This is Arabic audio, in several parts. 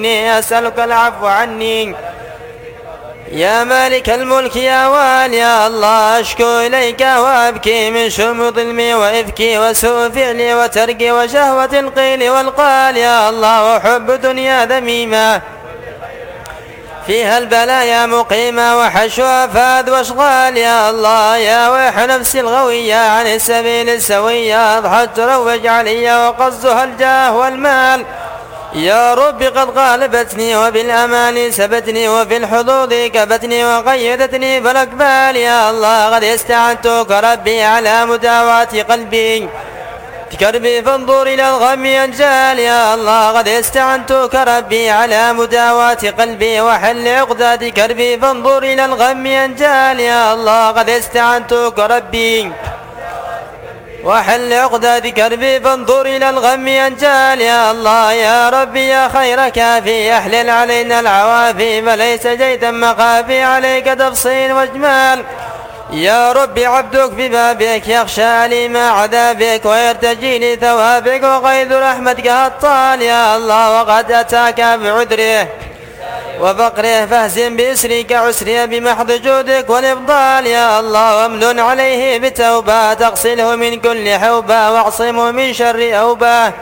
إني أسألك العفو عني. يا مالك الملك يا والي يا الله، أشكو إليك وأبكي من شم ظلمي وإفكي وسوء فعلي وتركي وشهوة القيل والقال يا الله، وحب دنيا ذميمة فيها البلايا مقيمة وحشوها فاذ واشغال يا الله. يا ويح نفسي الغوية عن السبيل السوية، أضحت تروج علي وقصدها الجاه والمال يا رب. قد غالبتني وبالأمان سبتني وفي الحظوظ كبتني وقيدتني فالأقبال يا الله. قد استعنتك ربي على مداواة قلبي كربي فانظر إلى الغم ينجال يا الله. قد استعنتك ربي على مداواة قلبي وحل عقدة كربي فانظر إلى الغم ينجال يا الله. قد استعنتك ربي وحل عقدة كربي فانظر إلى الغم ينجال يا الله. يا ربي يا خير كافي أحلل علينا العوافي، فليس جيدا مخافي عليك تفصيل واجمال. يا ربي عبدك ببابك يخشى أليم عذابك ويرتجي لثوابك، وقيد رحمتك الطال يا الله. وقد أتاك بعذره وفقره فاهزم بإسرك عسري بمحض جودك والإفضال يا الله. واملن عليه بتوبة تغسله من كل حوبة واعصمه من شر أوبة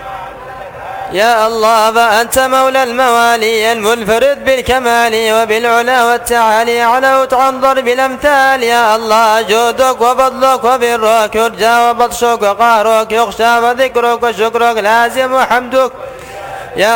يا الله. فأنت مولى الموالي المنفرد بالكمال وبالعلا والتعالي، علوت عن ضرب الأمثال يا الله. جودك وفضلك وبرك يرجى وبطشك وقهرك يخشى، وذكرك وشكرك لازم وحمدك